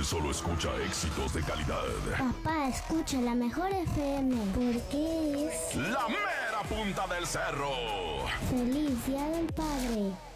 Él solo escucha éxitos de calidad. Papá, escucha la mejor FM porque es La mera punta del cerro. Feliz Día del Padre.